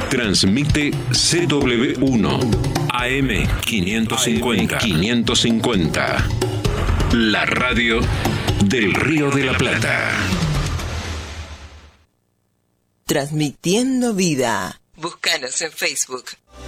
Transmite CW1 AM 550. La radio del Río de la Plata. Transmitiendo vida. Búscanos en Facebook.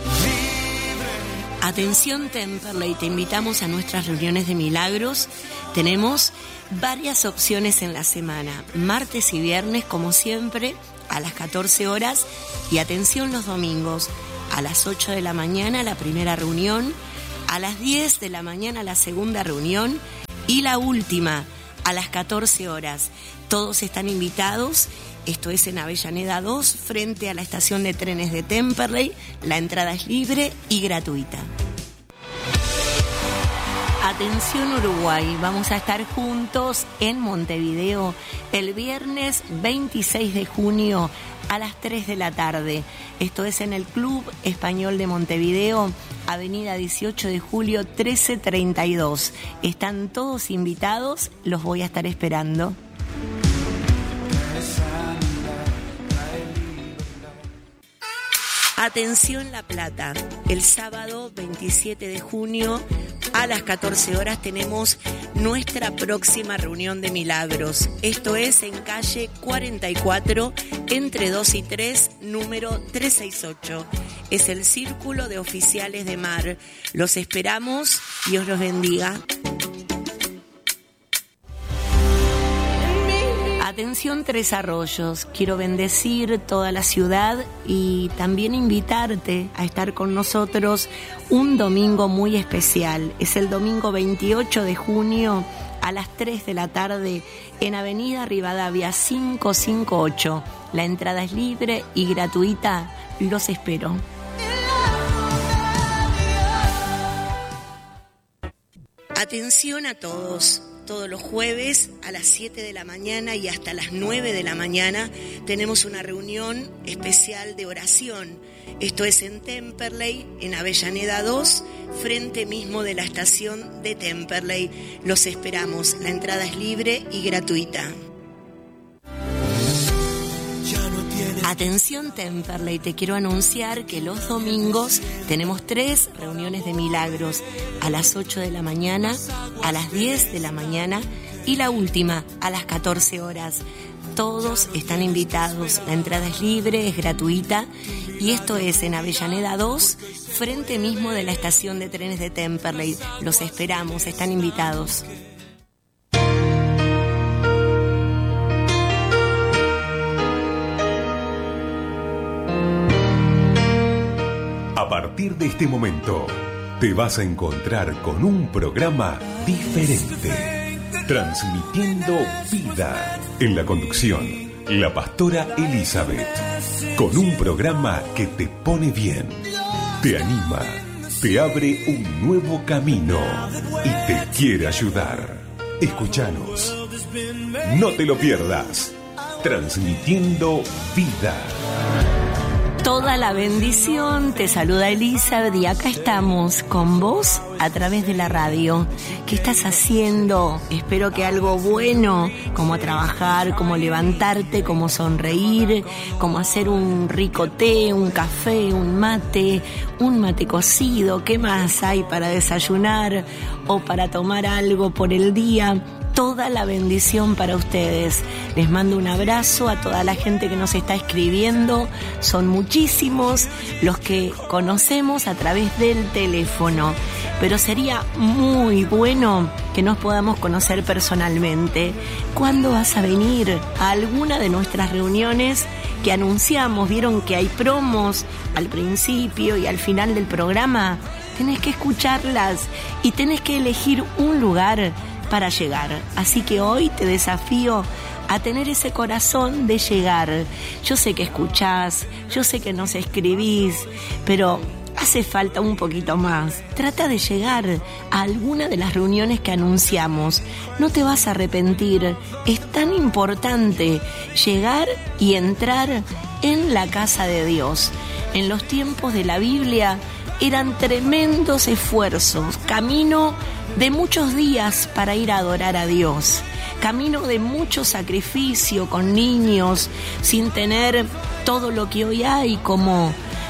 Atención Temperley, te invitamos a nuestras reuniones de milagros. Tenemos varias opciones en la semana, martes y viernes como siempre a las 14 horas y atención los domingos a las 8 de la mañana la primera reunión, a las 10 de la mañana la segunda reunión y la última a las 14 horas. Todos están invitados. Esto es en Avellaneda 2, frente a la estación de trenes de Temperley. La entrada es libre y gratuita. Atención Uruguay, vamos a estar juntos en Montevideo el viernes 26 de junio a las 3 de la tarde. Esto es en el Club Español de Montevideo, Avenida 18 de Julio 1332. Están todos invitados, los voy a estar esperando. Atención La Plata, el sábado 27 de junio a las 14 horas tenemos nuestra próxima reunión de milagros. Esto es en calle 44, entre 2 y 3, número 368. Es el Círculo de Oficiales de Mar. Los esperamos, Dios los bendiga. Atención Tres Arroyos, quiero bendecir toda la ciudad y también invitarte a estar con nosotros un domingo muy especial. Es el domingo 28 de junio a las 3 de la tarde en Avenida Rivadavia 558. La entrada es libre y gratuita, los espero. Atención a todos. Todos los jueves a las 7 de la mañana y hasta las 9 de la mañana tenemos una reunión especial de oración. Esto es en Temperley, en Avellaneda 2, frente mismo de la estación de Temperley. Los esperamos. La entrada es libre y gratuita. Atención Temperley, te quiero anunciar que los domingos tenemos 3 reuniones de milagros, a las 8 de la mañana, a las 10 de la mañana y la última a las 14 horas. Todos están invitados, la entrada es libre, es gratuita y esto es en Avellaneda 2, frente mismo de la estación de trenes de Temperley. Los esperamos, están invitados. A partir de este momento, te vas a encontrar con un programa diferente, transmitiendo vida. En la conducción, la pastora Elizabeth, con un programa que te pone bien, te anima, te abre un nuevo camino y te quiere ayudar. Escúchanos, no te lo pierdas, transmitiendo vida. Toda la bendición, te saluda Elizabeth y acá estamos con vos a través de la radio. ¿Qué estás haciendo? Espero que algo bueno, como trabajar, como levantarte, como sonreír, como hacer un rico té, un café, un mate cocido. ¿Qué más hay para desayunar o para tomar algo por el día? Toda la bendición para ustedes. Les mando un abrazo a toda la gente que nos está escribiendo. Son muchísimos los que conocemos a través del teléfono. Pero sería muy bueno que nos podamos conocer personalmente. ¿Cuándo vas a venir a alguna de nuestras reuniones que anunciamos? ¿Vieron que hay promos al principio y al final del programa? Tenés que escucharlas y tenés que elegir un lugar para llegar. Así que hoy te desafío a tener ese corazón de llegar. Yo sé que escuchás, yo sé que nos escribís, pero hace falta un poquito más. Trata de llegar a alguna de las reuniones que anunciamos. No te vas a arrepentir. Es tan importante llegar y entrar en la casa de Dios. En los tiempos de la Biblia eran tremendos esfuerzos, camino de muchos días para ir a adorar a Dios, camino de mucho sacrificio con niños, sin tener todo lo que hoy hay como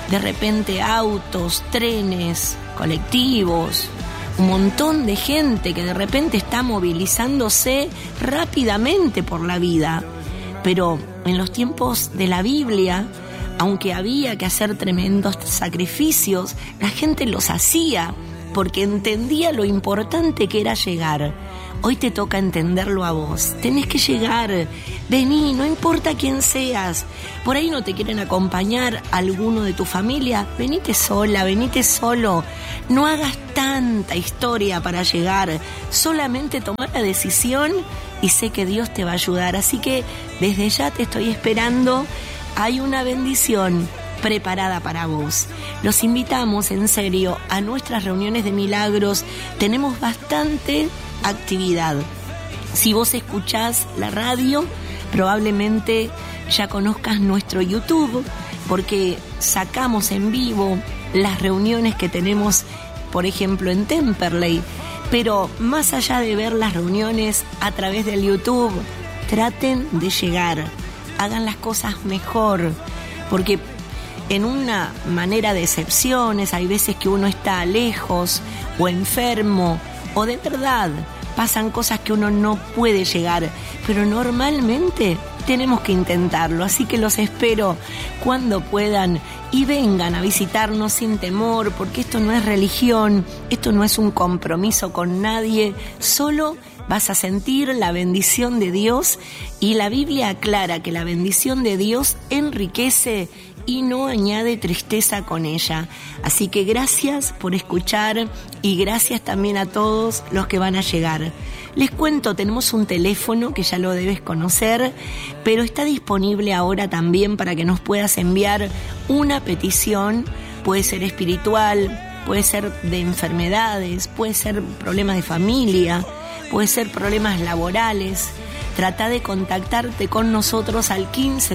de repente autos, trenes, colectivos, un montón de gente que de repente está movilizándose rápidamente por la vida. Pero en los tiempos de la Biblia, aunque había que hacer tremendos sacrificios, la gente los hacía porque entendía lo importante que era llegar. Hoy te toca entenderlo a vos. Tenés que llegar. Vení, no importa quién seas. Por ahí no te quieren acompañar alguno de tu familia. Venite sola, venite solo. No hagas tanta historia para llegar. Solamente toma la decisión y sé que Dios te va a ayudar. Así que desde ya te estoy esperando. Hay una bendición preparada para vos. Los invitamos en serio a nuestras reuniones de milagros. Tenemos bastante actividad. Si vos escuchás la radio, probablemente ya conozcas nuestro YouTube, porque sacamos en vivo las reuniones que tenemos, por ejemplo, en Temperley. Pero más allá de ver las reuniones a través del YouTube, traten de llegar, hagan las cosas mejor, porque en una manera de excepciones hay veces que uno está lejos o enfermo, o de verdad pasan cosas que uno no puede llegar, pero normalmente tenemos que intentarlo. Así que los espero cuando puedan y vengan a visitarnos sin temor, porque esto no es religión, esto no es un compromiso con nadie, solo vas a sentir la bendición de Dios, y la Biblia aclara que la bendición de Dios enriquece y no añade tristeza con ella. Así que gracias por escuchar y gracias también a todos los que van a llegar. Les cuento, tenemos un teléfono que ya lo debes conocer, pero está disponible ahora también para que nos puedas enviar una petición. Puede ser espiritual, puede ser de enfermedades, puede ser problemas de familia, puede ser problemas laborales. Trata de contactarte con nosotros al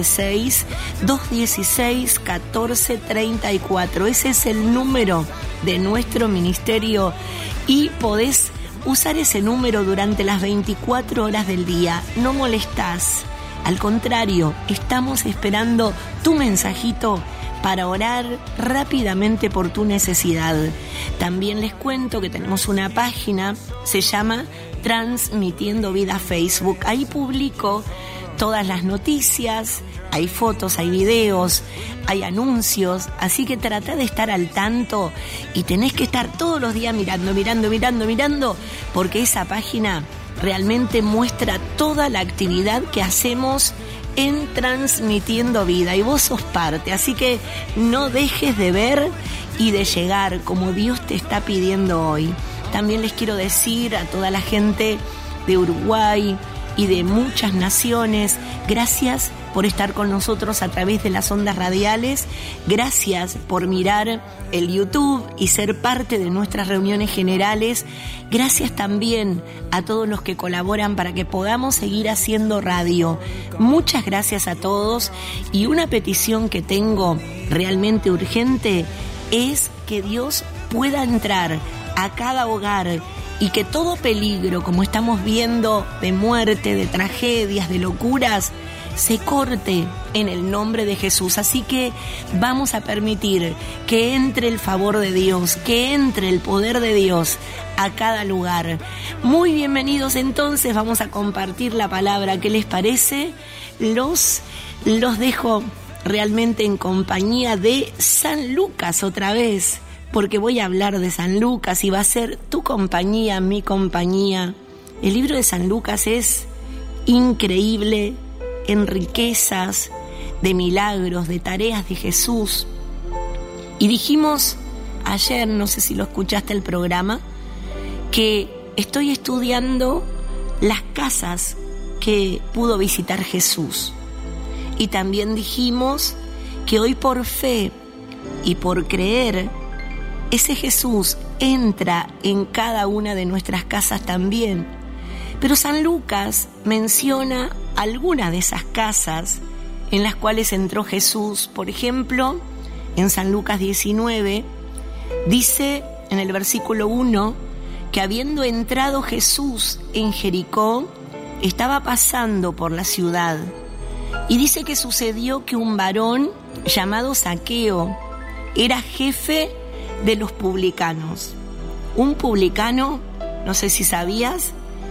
156-216-1434. Ese es el número de nuestro ministerio y podés usar ese número durante las 24 horas del día. No molestás. Al contrario, estamos esperando tu mensajito para orar rápidamente por tu necesidad. También les cuento que tenemos una página, se llama Transmitiendo Vida Facebook. Ahí publico todas las noticias, hay fotos, hay videos, hay anuncios, así que trata de estar al tanto y tenés que estar todos los días mirando, porque esa página realmente muestra toda la actividad que hacemos en Transmitiendo Vida y vos sos parte, así que no dejes de ver y de llegar como Dios te está pidiendo hoy. También les quiero decir a toda la gente de Uruguay y de muchas naciones, gracias por estar con nosotros a través de las ondas radiales, gracias por mirar el YouTube y ser parte de nuestras reuniones generales, gracias también a todos los que colaboran para que podamos seguir haciendo radio. Muchas gracias a todos, y una petición que tengo realmente urgente es que Dios pueda entrar a cada hogar y que todo peligro, como estamos viendo, de muerte, de tragedias, de locuras, se corte en el nombre de Jesús. Así que vamos a permitir que entre el favor de Dios, que entre el poder de Dios a cada lugar. Muy bienvenidos entonces, vamos a compartir la palabra. ¿Qué les parece? Los dejo realmente en compañía de San Lucas otra vez, porque voy a hablar de San Lucas y va a ser tu compañía, mi compañía. El libro de San Lucas es increíble en riquezas de milagros, de tareas de Jesús. Y dijimos ayer, no sé si lo escuchaste el programa, que estoy estudiando las casas que pudo visitar Jesús. Y también dijimos que hoy por fe y por creer, ese Jesús entra en cada una de nuestras casas también. Pero San Lucas menciona algunas de esas casas en las cuales entró Jesús. Por ejemplo, en San Lucas 19, dice en el versículo 1 que habiendo entrado Jesús en Jericó, estaba pasando por la ciudad. Y dice que sucedió que un varón llamado Zaqueo, era jefe de los publicanos. Un publicano, no sé si sabías,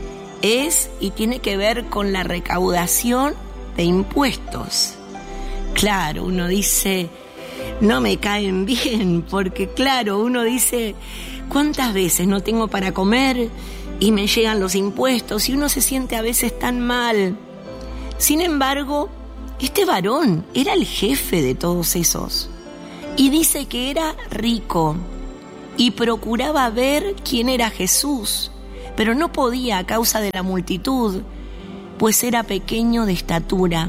es y tiene que ver con la recaudación de impuestos. Claro, uno dice, no me caen bien, porque claro, uno dice, ¿cuántas veces no tengo para comer y me llegan los impuestos? Y uno se siente a veces tan mal. Sin embargo, este varón era el jefe de todos esos. Y dice que era rico y procuraba ver quién era Jesús, pero no podía a causa de la multitud, pues era pequeño de estatura.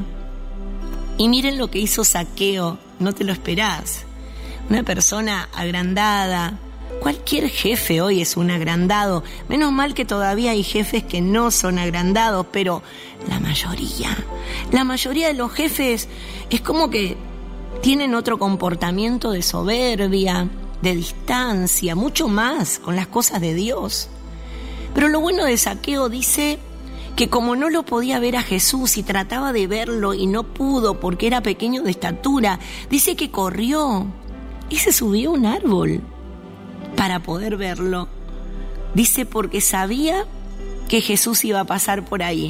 Y miren lo que hizo Zaqueo, no te lo esperás. Una persona agrandada. Cualquier jefe hoy es un agrandado. Menos mal que todavía hay jefes que no son agrandados, pero la mayoría de los jefes es como que tienen otro comportamiento de soberbia, de distancia, mucho más con las cosas de Dios. Pero lo bueno de Zaqueo dice que como no lo podía ver a Jesús y trataba de verlo y no pudo porque era pequeño de estatura, dice que corrió y se subió a un árbol para poder verlo. Dice porque sabía que Jesús iba a pasar por ahí.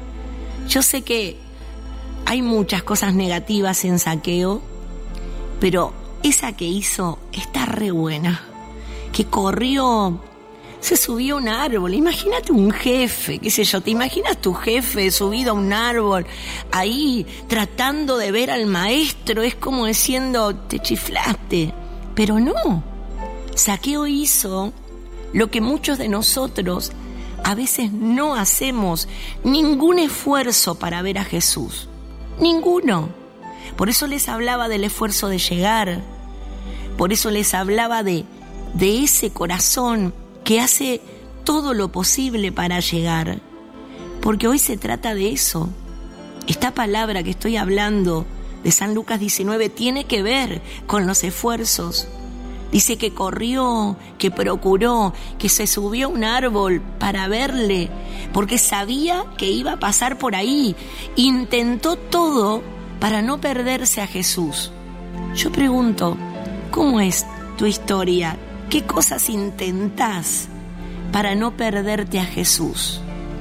Yo sé que hay muchas cosas negativas en Zaqueo, pero esa que hizo está re buena. Que corrió, se subió a un árbol. Imagínate un jefe, qué sé yo, ¿te imaginas tu jefe subido a un árbol ahí tratando de ver al maestro? Es como diciendo, te chiflaste. Pero no, Zaqueo hizo lo que muchos de nosotros a veces no hacemos, ningún esfuerzo para ver a Jesús, ninguno. Por eso les hablaba del esfuerzo de llegar, por eso les hablaba de ese corazón que hace todo lo posible para llegar, porque hoy se trata de eso. Esta palabra que estoy hablando de San Lucas 19 tiene que ver con los esfuerzos. Dice que corrió, que procuró, que se subió a un árbol para verle, porque sabía que iba a pasar por ahí. Intentó todo para no perderse a Jesús. Yo pregunto, ¿cómo es tu historia? ¿Qué cosas intentás para no perderte a Jesús?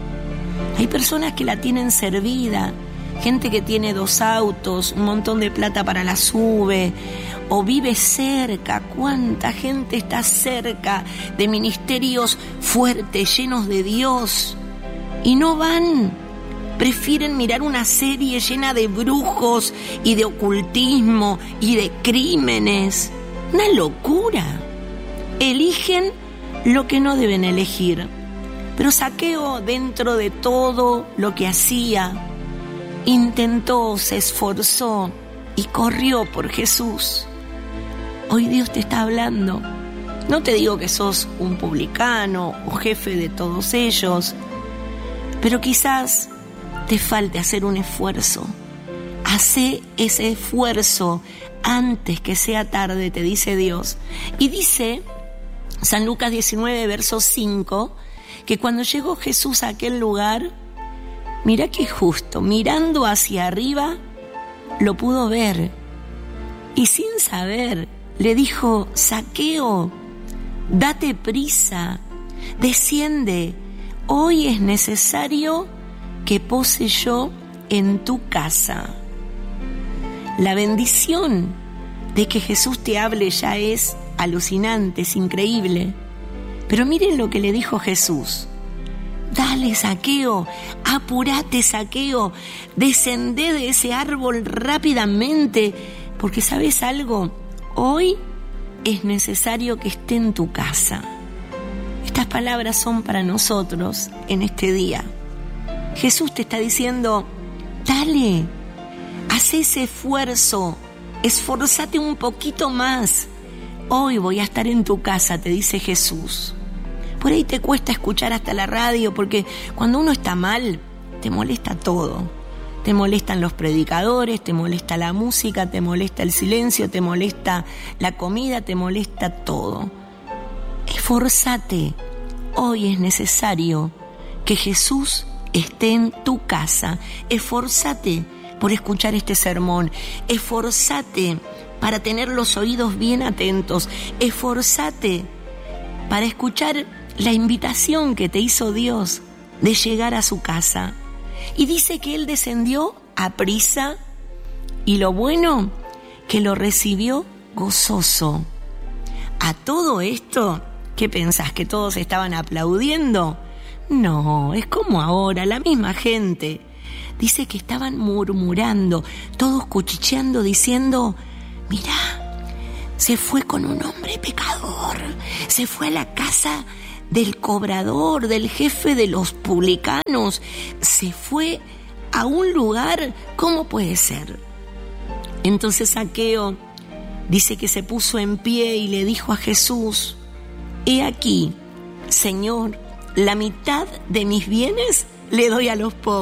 Hay personas que la tienen servida, gente que tiene 2 autos, un montón de plata para la sube, o vive cerca. ¿Cuánta gente está cerca de ministerios fuertes, llenos de Dios? Y no van, prefieren mirar una serie llena de brujos y de ocultismo y de crímenes. Una locura. Eligen lo que no deben elegir. Pero Zaqueo, dentro de todo lo que hacía, intentó, se esforzó y corrió por Jesús. Hoy Dios te está hablando. No te digo que sos un publicano o jefe de todos ellos, pero quizás te falte hacer un esfuerzo. Hacé ese esfuerzo antes que sea tarde, te dice Dios. Y dice San Lucas 19, verso 5, que cuando llegó Jesús a aquel lugar, mirá qué justo, mirando hacia arriba, lo pudo ver. Y sin saber, le dijo, Zaqueo, date prisa, desciende, hoy es necesario que pose yo en tu casa. La bendición de que Jesús te hable ya es alucinante, es increíble. Pero miren lo que le dijo Jesús. Dale, Zaqueo, apurate, Zaqueo, descendé de ese árbol rápidamente, porque ¿sabes algo? Hoy es necesario que esté en tu casa. Estas palabras son para nosotros en este día. Jesús te está diciendo, dale, haz ese esfuerzo, esforzate un poquito más. Hoy voy a estar en tu casa, te dice Jesús. Por ahí te cuesta escuchar hasta la radio, porque cuando uno está mal, te molesta todo. Te molestan los predicadores, te molesta la música, te molesta el silencio, te molesta la comida, te molesta todo. Esforzate. Hoy es necesario que Jesús esté en tu casa. Esforzate por escuchar este sermón. Esforzate para tener los oídos bien atentos. Esforzate para escuchar la invitación que te hizo Dios de llegar a su casa. Y dice que Él descendió aprisa y lo bueno, que lo recibió gozoso. A todo esto, ¿qué pensás? ¿Que todos estaban aplaudiendo? No, es como ahora, la misma gente. Dice que estaban murmurando, todos cuchicheando, diciendo: mirá, se fue con un hombre pecador, se fue a la casa del cobrador, del jefe de los publicanos, se fue a un lugar, ¿cómo puede ser? Entonces Zaqueo dice que se puso en pie y le dijo a Jesús: he aquí, Señor, la mitad de mis bienes le doy a los pobres.